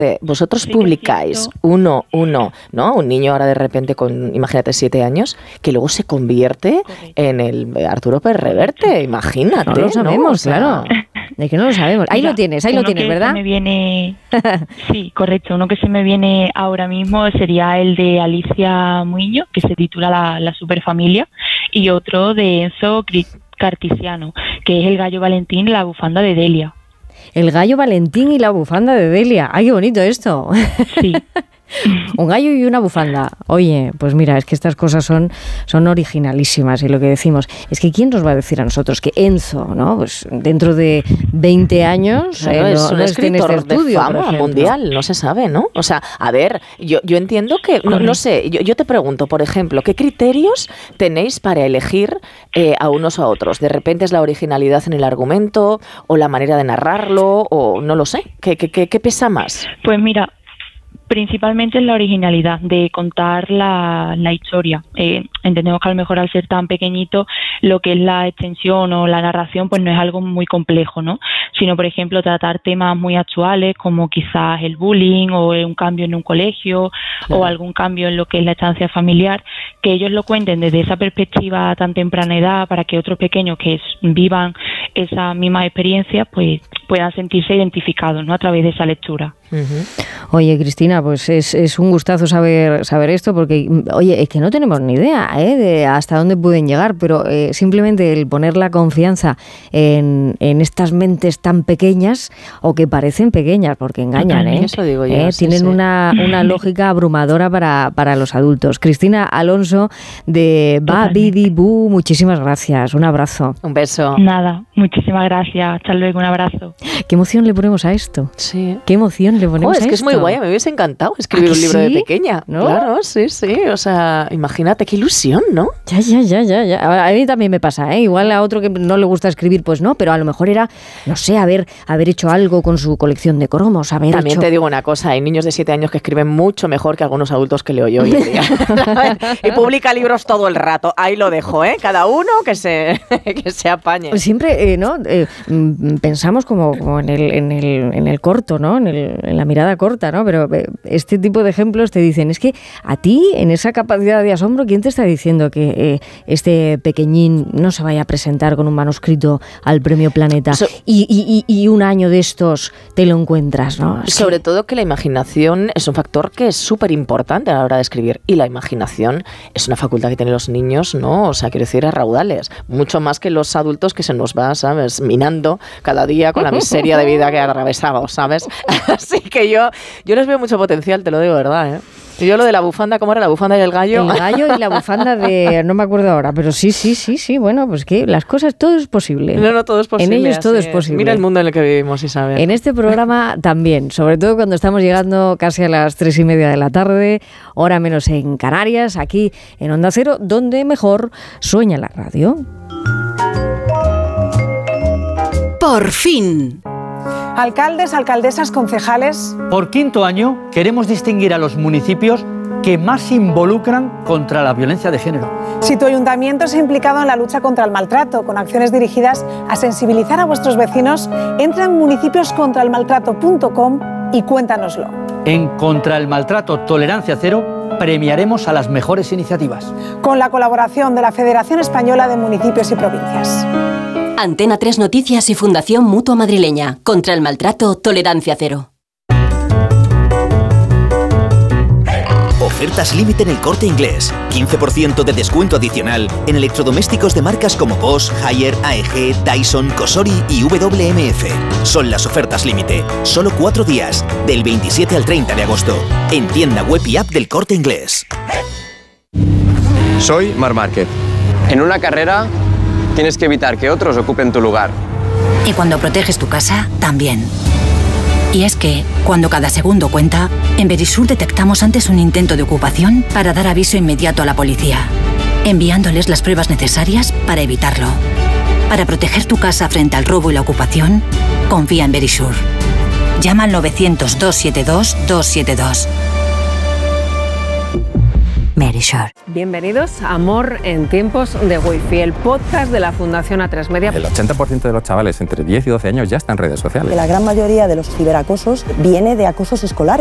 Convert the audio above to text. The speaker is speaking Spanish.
Vosotros publicáis uno, ¿no? Un niño ahora de repente con, imagínate, 7 años, que luego se convierte en el Arturo Pérez Reverte, imagínate. No lo sabemos, ¿no? O sea, claro. De que no lo sabemos. Ahí lo tienes, ¿verdad? Sí, correcto. Uno que se me viene ahora mismo sería el de Alicia Muiño, que se titula La Superfamilia, y otro de Enzo Cartisiano, que es El Gallo Valentín y la bufanda de Delia. El gallo Valentín y la bufanda de Delia. ¡Ay, qué bonito esto! Sí. Un gallo y una bufanda. Oye, pues mira, es que estas cosas son originalísimas y lo que decimos es que ¿quién nos va a decir a nosotros que Enzo, ¿no? Pues dentro de 20 años es un escritor de fama mundial, no se sabe, ¿no? O sea, a ver, yo entiendo que, no sé, yo te pregunto, por ejemplo, ¿qué criterios tenéis para elegir a unos o a otros? ¿De repente es la originalidad en el argumento o la manera de narrarlo o no lo sé? ¿Qué pesa más? Pues mira, principalmente es la originalidad de contar la historia. Entendemos que a lo mejor al ser tan pequeñito, lo que es la extensión o la narración, pues no es algo muy complejo, ¿no? Sino, por ejemplo, tratar temas muy actuales como quizás el bullying o un cambio en un colegio, claro, o algún cambio en lo que es la estancia familiar, que ellos lo cuenten desde esa perspectiva a tan temprana edad para que otros pequeños que vivan esa misma experiencia, pues puedan sentirse identificados, ¿no? A través de esa lectura. Uh-huh. Oye, Cristina, pues es un gustazo saber esto, porque, oye, es que no tenemos ni idea de hasta dónde pueden llegar, pero simplemente el poner la confianza en estas mentes tan pequeñas, o que parecen pequeñas, porque engañan, eso digo yo, tienen sí. Una lógica abrumadora para los adultos. Cristina Alonso de Babidi Boo, muchísimas gracias, un abrazo. Un beso. Nada, muchísimas gracias, hasta luego, un abrazo. ¿Qué emoción le ponemos a esto? Sí. ¿Qué emoción le ponemos a esto? Es que es muy guay, me hubiese encantado escribir un libro de pequeña, ¿no? Claro, sí, o sea, imagínate qué ilusión, ¿no? Ya. A mí también me pasa, igual a otro que no le gusta escribir, pues no, pero a lo mejor era, no sé, haber hecho algo con su colección de cromos, También te digo una cosa, hay niños de 7 años que escriben mucho mejor que algunos adultos que leo yo hoy en día. Y publica libros todo el rato, ahí lo dejo, cada uno que se apañe. Siempre, pensamos como en el corto, ¿no? En la mirada corta, ¿no? Pero este tipo de ejemplos te dicen, es que a ti, en esa capacidad de asombro, ¿quién te está diciendo que este pequeñín no se vaya a presentar con un manuscrito al Premio Planeta y un año de estos te lo encuentras, ¿no? Sobre todo que la imaginación es un factor que es súper importante a la hora de escribir, y la imaginación es una facultad que tienen los niños, ¿no? O sea, quiero decir, a raudales, mucho más que los adultos, que se nos va, ¿sabes?, minando cada día con la miseria de vida que atravesamos, ¿sabes? Así que yo les veo mucho potencial, te lo digo de verdad, ¿eh? Y yo lo de la bufanda, ¿cómo era? La bufanda y el gallo. El gallo y la bufanda de... No me acuerdo ahora, pero sí. Bueno, pues que las cosas, todo es posible. No, todo es posible. En ellos todo es posible. Mira el mundo en el que vivimos, Isabel. En este programa también, sobre todo cuando estamos llegando casi a las 3:30 de la tarde, hora menos en Canarias, aquí en Onda Cero, donde mejor sueña la radio. Por fin. Alcaldes, alcaldesas, concejales. Por 5º año queremos distinguir a los municipios que más se involucran contra la violencia de género. Si tu ayuntamiento se ha implicado en la lucha contra el maltrato, con acciones dirigidas a sensibilizar a vuestros vecinos, entra en municipioscontraelmaltrato.com y cuéntanoslo. En Contra el Maltrato Tolerancia Cero premiaremos a las mejores iniciativas. Con la colaboración de la Federación Española de Municipios y Provincias. Antena 3 Noticias y Fundación Mutua Madrileña. Contra el Maltrato, Tolerancia Cero. Ofertas límite en El Corte Inglés. 15% de descuento adicional en electrodomésticos de marcas como Bosch, Haier, AEG, Dyson, Cosori y WMF. Son las ofertas límite. Solo 4 días, del 27 al 30 de agosto. En tienda web y app del Corte Inglés. Soy Marc Márquez. En una carrera tienes que evitar que otros ocupen tu lugar. Y cuando proteges tu casa, también. Y es que, cuando cada segundo cuenta, en Verisur detectamos antes un intento de ocupación para dar aviso inmediato a la policía, enviándoles las pruebas necesarias para evitarlo. Para proteger tu casa frente al robo y la ocupación, confía en Verisur. Llama al 900-272-272. Verisure. Bienvenidos a Amor en tiempos de Wi-Fi, el podcast de la Fundación A3 Media. El 80% de los chavales entre 10 y 12 años ya están en redes sociales. La gran mayoría de los ciberacosos viene de acosos escolares.